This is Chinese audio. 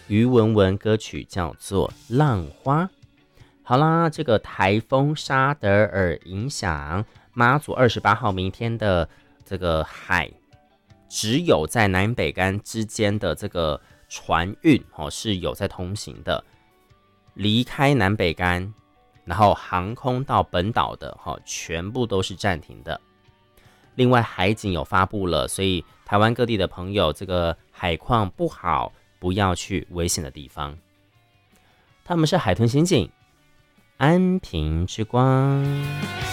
于文文歌曲叫做《浪花》。好啦，这个台风沙德尔影响马祖28号明天的这个海，只有在南北竿之间的这个船运是有在通行的，离开南北竿，然后航空到本岛的全部都是暂停的。另外海警有发布了，所以台湾各地的朋友，这个海况不好，不要去危险的地方。他们是海豚刑警，安平之光。